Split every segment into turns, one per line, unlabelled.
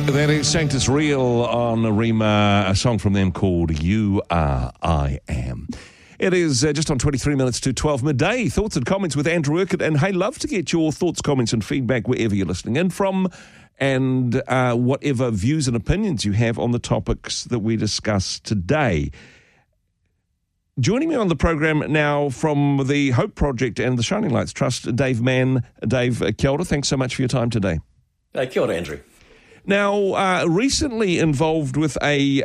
That is Sanctus Real on Rima, a song from them called You Are, I Am. It is just on 23 minutes to 12 midday. Thoughts and comments with Andrew Urquhart. And hey, love to get your thoughts, comments and feedback wherever you're listening in from, and whatever views and opinions you have on the topics that we discuss today. Joining me on the program now from the Hope Project and the Shining Lights Trust, Dave Mann. Dave, kia ora. Thanks so much for your time today.
Kia ora, Andrew.
Now, recently involved with a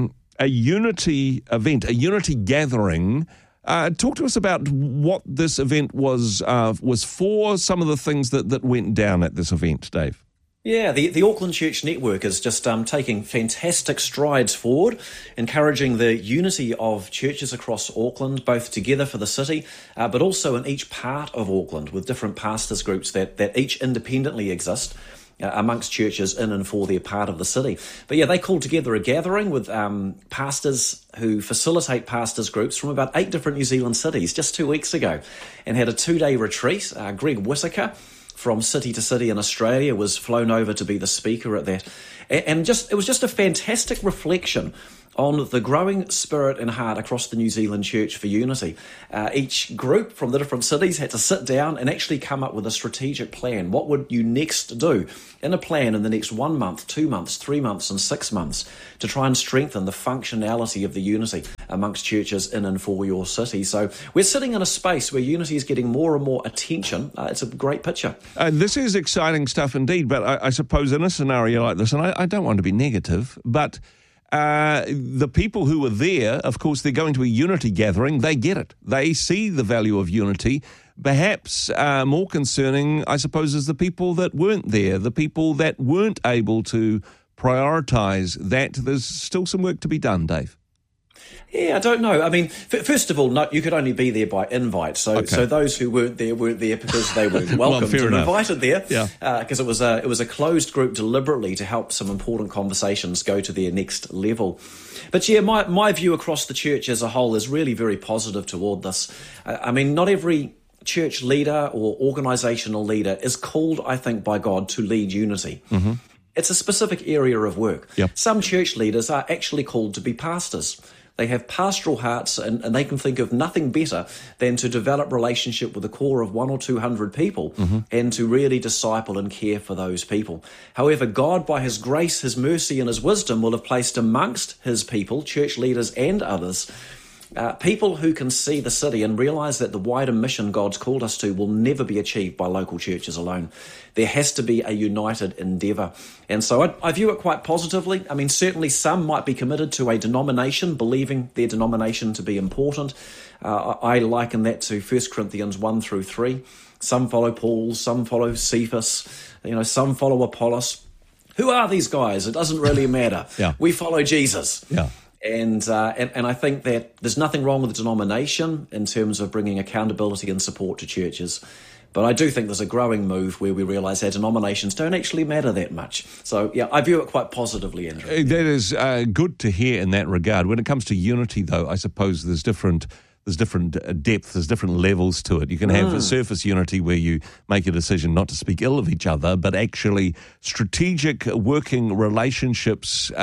unity event, a unity gathering. Talk to us about what this event was for, some of the things that went down at this event, Dave.
Yeah, the Auckland Church Network is just taking fantastic strides forward, encouraging the unity of churches across Auckland, both together for the city, but also in each part of Auckland with different pastors groups that each independently exist amongst churches in and for their part of the city. But yeah, they called together a gathering with pastors who facilitate pastors groups from about 8 different New Zealand cities just 2 weeks ago, and had a 2-day retreat. Greg Whittaker from City to City in Australia was flown over to be the speaker at that. And it was just a fantastic reflection on the growing spirit and heart across the New Zealand Church for unity. Each group from the different cities had to sit down and actually come up with a strategic plan. What would you next do in a plan in the next 1 month, 2 months, 3 months and 6 months to try and strengthen the functionality of the unity amongst churches in and for your city? So we're sitting in a space where unity is getting more and more attention. It's a great picture.
This is exciting stuff indeed, but I suppose in a scenario like this, and I don't want to be negative, but the people who were there, of course, they're going to a unity gathering. They get it. They see the value of unity. Perhaps more concerning, I suppose, is the people that weren't there, the people that weren't able to prioritise that. There's still some work to be done, Dave.
Yeah, I don't know. I mean, first of all, you could only be there by invite. So those who weren't there because they weren't welcomed and invited there. Because it was a closed group deliberately to help some important conversations go to their next level. But yeah, my view across the church as a whole is really very positive toward this. I mean, not every church leader or organisational leader is called, I think, by God to lead unity. Mm-hmm. It's a specific area of work. Yep. Some church leaders are actually called to be pastors. They have pastoral hearts and they can think of nothing better than to develop relationship with a core of 100 or 200 people and to really disciple and care for those people. However, God, by his grace, his mercy and his wisdom, will have placed amongst his people, church leaders and others, people who can see the city and realise that the wider mission God's called us to will never be achieved by local churches alone. There has to be a united endeavour. And so I view it quite positively. I mean, certainly some might be committed to a denomination, believing their denomination to be important. I liken that to 1 Corinthians 1 through 3. Some follow Paul, some follow Cephas, some follow Apollos. Who are these guys? It doesn't really matter. We follow Jesus. And I think that there's nothing wrong with the denomination in terms of bringing accountability and support to churches. But I do think there's a growing move where we realise our denominations don't actually matter that much. So, yeah, I view it quite positively, Andrew.
That is good to hear in that regard. When it comes to unity, though, I suppose there's different depth, there's different levels to it. You can have a surface unity where you make a decision not to speak ill of each other, but actually strategic working relationships.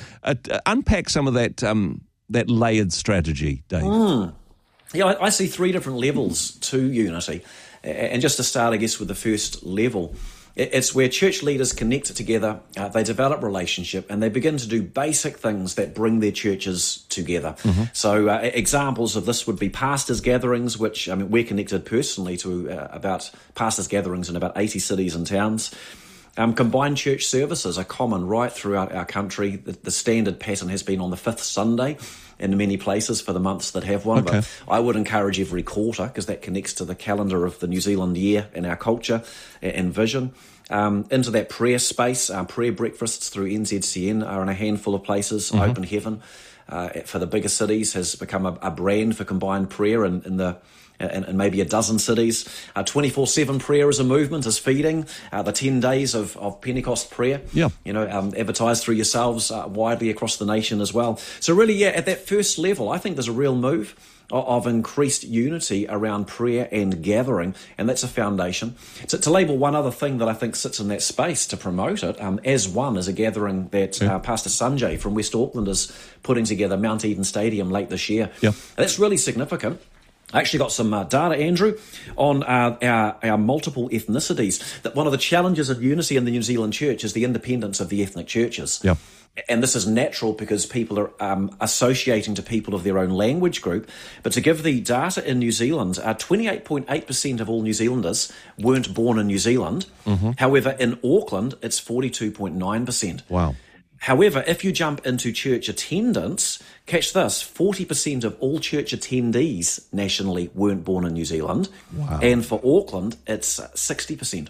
Unpack some of that layered strategy, Dave.
Yeah, I see 3 different levels to unity. And just to start, I guess, with the first level, it's where church leaders connect together, they develop relationship, and they begin to do basic things that bring their churches together. So examples of this would be pastors' gatherings, which, I mean, we're connected personally to about pastors' gatherings in about 80 cities and towns. Combined church services are common right throughout our country. The standard pattern has been on the 5th Sunday in many places for the months that have one. But I would encourage every quarter, because that connects to the calendar of the New Zealand year and our culture and vision. Into that prayer space, prayer breakfasts through NZCN are in a handful of places. Open Heaven for the bigger cities has become a brand for combined prayer in in maybe a dozen cities. 24/7 prayer as a movement is feeding. The 10 days of Pentecost prayer, advertised through yourselves widely across the nation as well. So really, at that first level, I think there's a real move of increased unity around prayer and gathering, and that's a foundation. To label one other thing that I think sits in that space to promote it, As One is a gathering that Pastor Sanjay from West Auckland is putting together, Mount Eden Stadium late this year. Yeah. That's really significant. I actually got some data, Andrew, on our multiple ethnicities. That one of the challenges of unity in the New Zealand church is the independence of the ethnic churches. Yeah. And this is natural because people are associating to people of their own language group. But to give the data in New Zealand, 28.8% of all New Zealanders weren't born in New Zealand. Mm-hmm. However, in Auckland, it's 42.9%.
Wow.
However, if you jump into church attendance, catch this, 40% of all church attendees nationally weren't born in New Zealand. Wow. And for Auckland, it's 60%.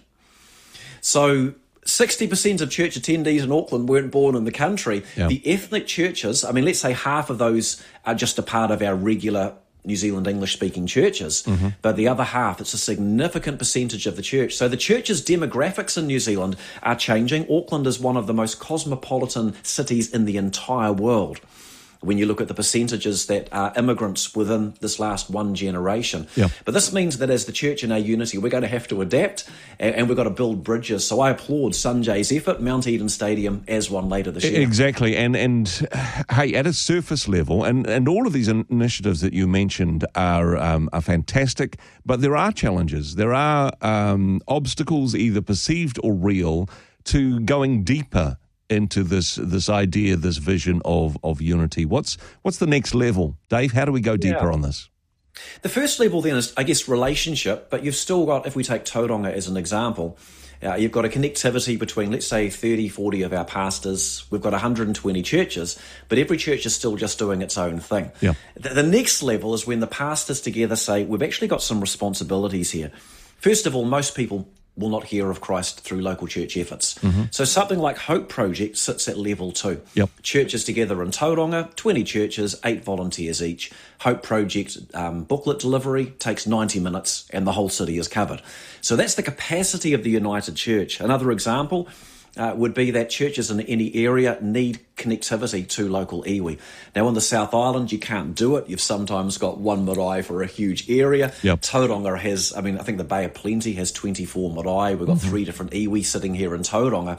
So 60% of church attendees in Auckland weren't born in the country. Yep. The ethnic churches, let's say half of those are just a part of our regular New Zealand English-speaking churches, but the other half, it's a significant percentage of the church. So the church's demographics in New Zealand are changing. Auckland is one of the most cosmopolitan cities in the entire world when you look at the percentages that are immigrants within this last one generation. Yeah. But this means that as the church in our unity, we're going to have to adapt and we've got to build bridges. So I applaud Sanjay's effort, Mount Eden Stadium, As One later this year.
Exactly. And hey, at a surface level, and all of these initiatives that you mentioned are fantastic, but there are challenges. There are obstacles, either perceived or real, to going deeper into this idea, this vision of unity. What's the next level? Dave, how do we go deeper on this?
The first level then is, I guess, relationship, but you've still got, if we take Tauranga as an example, you've got a connectivity between, let's say, 30, 40 of our pastors. We've got 120 churches, but every church is still just doing its own thing. Yeah. The next level is when the pastors together say, we've actually got some responsibilities here. First of all, most people will not hear of Christ through local church efforts. Mm-hmm. So something like Hope Project sits at level 2. Yep. Churches together in Tauranga, 20 churches, 8 volunteers each. Hope Project booklet delivery takes 90 minutes and the whole city is covered. So that's the capacity of the United Church. Another example would be that churches in any area need connectivity to local iwi. Now, on the South Island, you can't do it. You've sometimes got one marae for a huge area. Yep. Tauranga has, I think the Bay of Plenty has 24 marae. We've got 3 different iwi sitting here in Tauranga.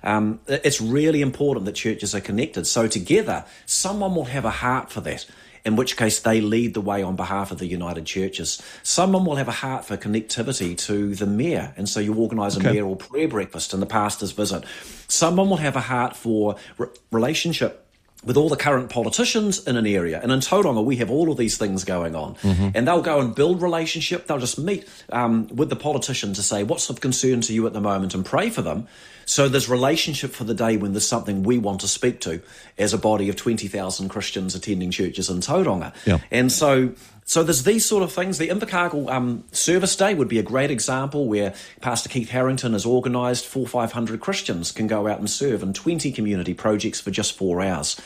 It's really important that churches are connected. So together, someone will have a heart for that, in which case they lead the way on behalf of the United Churches. Someone will have a heart for connectivity to the mayor, and so you organise a mayoral prayer breakfast and the pastors visit. Someone will have a heart for relationship with all the current politicians in an area. And in Tauranga, we have all of these things going on. Mm-hmm. And they'll go and build relationship. They'll just meet with the politician to say, what's of concern to you at the moment, and pray for them. So there's relationship for the day when there's something we want to speak to as a body of 20,000 Christians attending churches in Tauranga. Yeah. And so there's these sort of things. The Invercargill Service Day would be a great example where Pastor Keith Harrington has organised 400-500 Christians can go out and serve in 20 community projects for just 4 hours.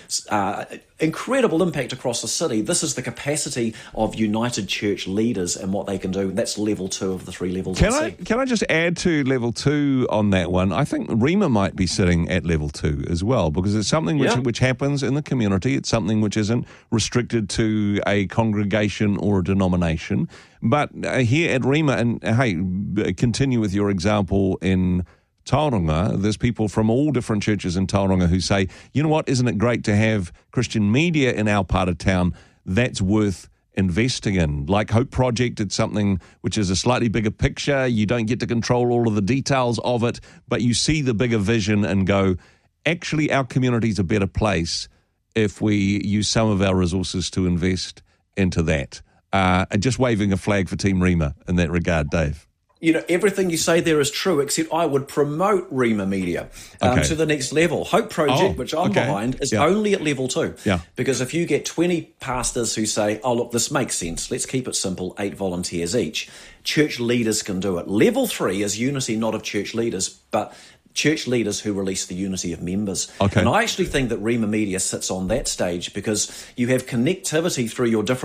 Incredible impact across the city. This is the capacity of United Church leaders and what they can do. That's level 2 of the 3 levels.
Can I just add to level 2 on that one? I think Rima might be sitting at level 2 as well, because it's something which happens in the community. It's something which isn't restricted to a congregation or a denomination. But here at Rima, and hey, continue with your example in Tauranga, there's people from all different churches in Tauranga who say, you know what, isn't it great to have Christian media in our part of town? That's worth investing in. Like Hope Project, it's something which is a slightly bigger picture. You don't get to control all of the details of it, but you see the bigger vision and go, actually, our community's a better place if we use some of our resources to invest into that. And just waving a flag for Team Rima in that regard, Dave.
Everything you say there is true, except I would promote Rima Media to the next level. Hope Project, which I'm behind, is only at level 2. Yeah. Because if you get 20 pastors who say, oh, look, this makes sense, let's keep it simple, 8 volunteers each, church leaders can do it. Level 3 is unity not of church leaders, but church leaders who release the unity of members. Okay. And I actually think that Rima Media sits on that stage because you have connectivity through your different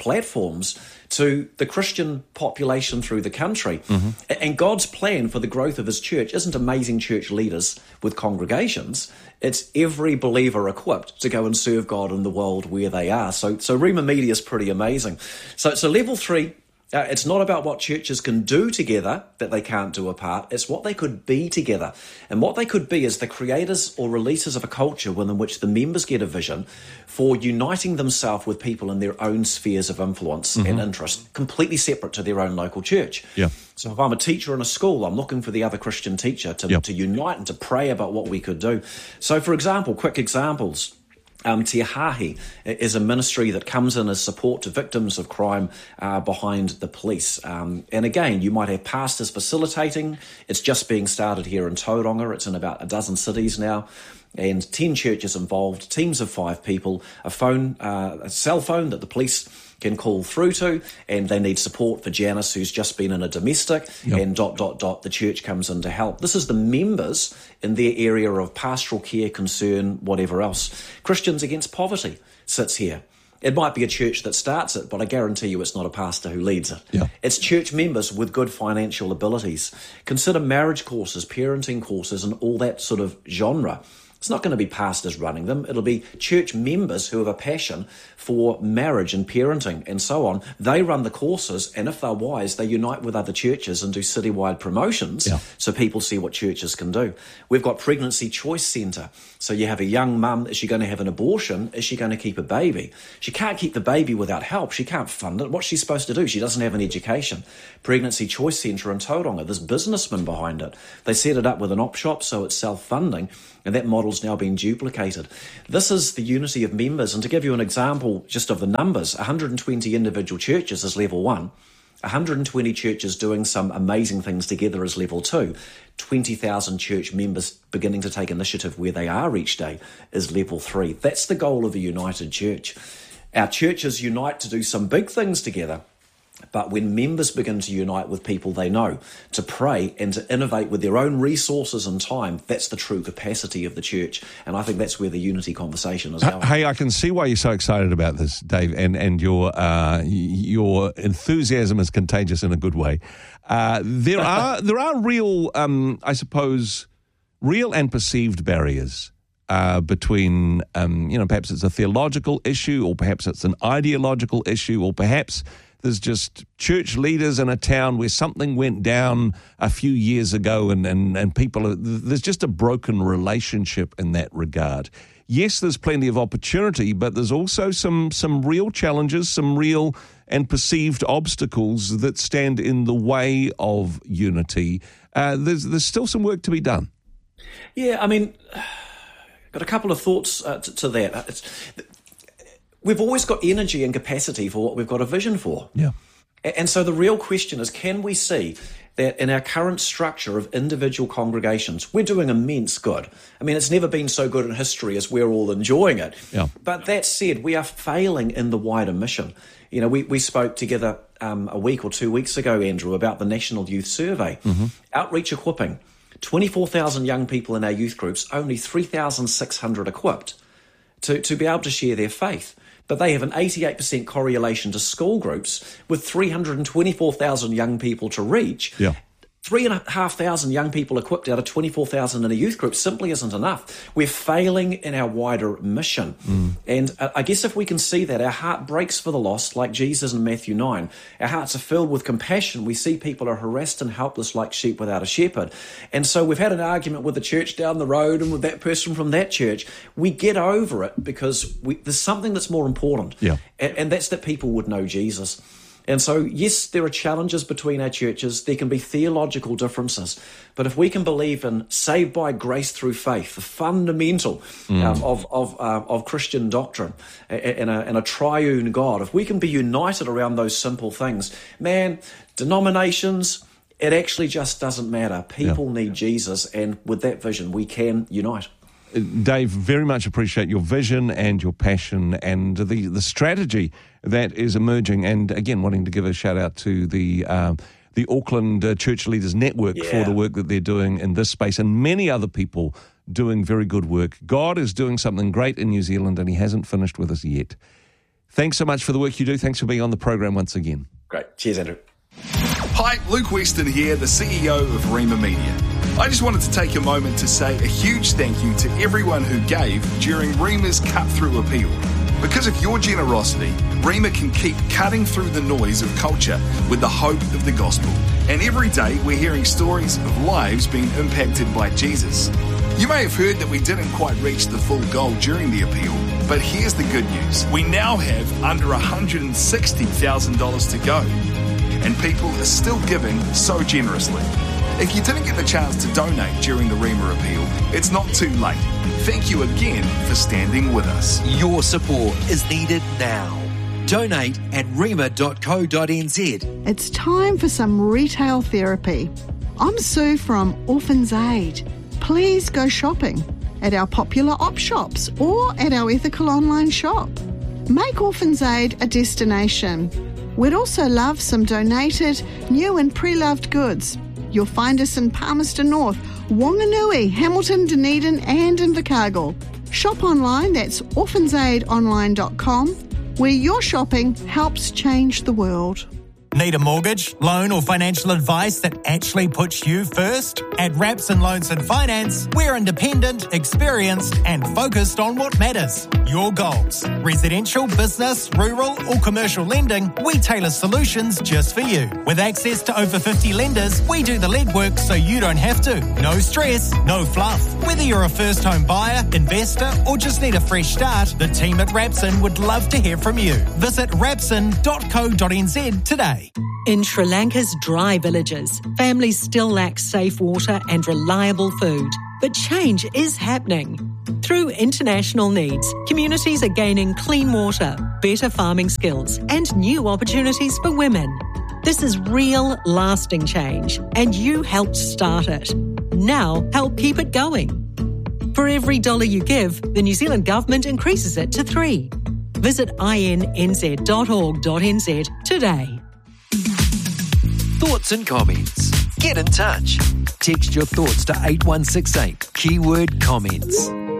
platforms to the Christian population through the country. Mm-hmm. And God's plan for the growth of his church isn't amazing church leaders with congregations. It's every believer equipped to go and serve God in the world where they are. So Rhema Media is pretty amazing. So level 3, it's not about what churches can do together that they can't do apart. It's what they could be together. And what they could be is the creators or releasers of a culture within which the members get a vision for uniting themselves with people in their own spheres of influence and interest, completely separate to their own local church.
Yeah.
So if I'm a teacher in a school, I'm looking for the other Christian teacher to unite and to pray about what we could do. So, for example, quick examples. Te Hahi is a ministry that comes in as support to victims of crime behind the police. And again, you might have pastors facilitating. It's just being started here in Tauranga. It's in about a dozen cities now. And 10 churches involved, teams of 5 people, a cell phone that the police can call through to, and they need support for Janice, who's just been in a domestic, and ... the church comes in to help. This is the members in their area of pastoral care, concern, whatever else. Christians Against Poverty sits here. It might be a church that starts it, but I guarantee you it's not a pastor who leads it. Yeah. It's church members with good financial abilities. Consider marriage courses, parenting courses, and all that sort of genre. It's not going to be pastors running them. It'll be church members who have a passion for marriage and parenting and so on. They run the courses, and if they're wise, they unite with other churches and do citywide promotions so people see what churches can do. We've got Pregnancy Choice Centre. So you have a young mum. Is she going to have an abortion? Is she going to keep a baby? She can't keep the baby without help. She can't fund it. What's she supposed to do? She doesn't have an education. Pregnancy Choice Centre in Tauranga, there's businessmen behind it. They set it up with an op shop, so it's self-funding, and that model's now been duplicated. This is the unity of members. And to give you an example just of the numbers, 120 individual churches is level 1. 120 churches doing some amazing things together is level 2. 20,000 church members beginning to take initiative where they are each day is level 3. That's the goal of a united church. Our churches unite to do some big things together. But when members begin to unite with people they know, to pray and to innovate with their own resources and time, that's the true capacity of the church. And I think that's where the unity conversation is going.
Hey, I can see why you're so excited about this, Dave, and your enthusiasm is contagious in a good way. There are real, I suppose, real and perceived barriers between, perhaps it's a theological issue, or perhaps it's an ideological issue, or perhaps there's just church leaders in a town where something went down a few years ago and people, there's just a broken relationship in that regard. Yes, there's plenty of opportunity, but there's also some real challenges, some real and perceived obstacles that stand in the way of unity. There's still some work to be done.
Yeah, I mean, got a couple of thoughts to that. We've always got energy and capacity for what we've got a vision for.
Yeah.
And so the real question is, can we see that in our current structure of individual congregations, we're doing immense good? I mean, it's never been so good in history as we're all enjoying it.
Yeah.
But that said, we are failing in the wider mission. You know, we spoke together a week or 2 weeks ago, Andrew, about the National Youth Survey. Mm-hmm. Outreach equipping. 24,000 young people in our youth groups, only 3,600 equipped to be able to share their faith. But they have an 88% correlation to school groups with 324,000 young people to reach.
Yeah.
3,500 young people equipped out of 24,000 in a youth group simply isn't enough. We're failing in our wider mission. And I guess if we can see that, our heart breaks for the lost, like Jesus in Matthew 9. Our hearts are filled with compassion. We see people are harassed and helpless like sheep without a shepherd. And so we've had an argument with the church down the road and with that person from that church. We get over it because there's something that's more important.
Yeah.
And that's that people would know Jesus. And so, yes, there are challenges between our churches. There can be theological differences. But if we can believe in saved by grace through faith, the fundamental of Christian doctrine and a triune God, if we can be united around those simple things, man, denominations, it actually just doesn't matter. People need Jesus, and with that vision, we can unite.
Dave, very much appreciate your vision and your passion and the strategy that is emerging. And again, wanting to give a shout out to the Auckland Church Leaders Network for the work that they're doing in this space, and many other people doing very good work. God is doing something great in New Zealand, and he hasn't finished with us yet. Thanks so much for the work you do. Thanks for being on the program once again.
Great. Cheers, Andrew.
Hi, Luke Weston here, the CEO of Rima Media. I just wanted to take a moment to say a huge thank you to everyone who gave during Rima's cut-through appeal. Because of your generosity, Rima can keep cutting through the noise of culture with the hope of the gospel. And every day we're hearing stories of lives being impacted by Jesus. You may have heard that we didn't quite reach the full goal during the appeal, but here's the good news. We now have under $160,000 to go, and people are still giving so generously. If you didn't get the chance to donate during the Rima appeal, it's not too late. Thank you again for standing with us.
Your support is needed now. Donate at rima.co.nz.
It's time for some retail therapy. I'm Sue from Orphans Aid. Please go shopping at our popular op shops or at our ethical online shop. Make Orphans Aid a destination. We'd also love some donated, new and pre-loved goods. You'll find us in Palmerston North, Wanganui, Hamilton, Dunedin and Invercargill. Shop online, that's orphansaidonline.com, where your shopping helps change the world.
Need a mortgage, loan or financial advice that actually puts you first? At Rapson Loans and Finance, we're independent, experienced and focused on what matters. Your goals. Residential, business, rural or commercial lending, we tailor solutions just for you. With access to over 50 lenders, we do the legwork so you don't have to. No stress, no fluff. Whether you're a first home buyer, investor or just need a fresh start, the team at Rapson would love to hear from you. Visit rapson.co.nz today.
In Sri Lanka's dry villages, families still lack safe water and reliable food. But change is happening. Through international needs, communities are gaining clean water, better farming skills, and new opportunities for women. This is real, lasting change, and you helped start it. Now, help keep it going. For every $1 you give, the New Zealand government increases it to $3. Visit innz.org.nz today.
Thoughts and comments. Get in touch. Text your thoughts to 8168. Keyword comments.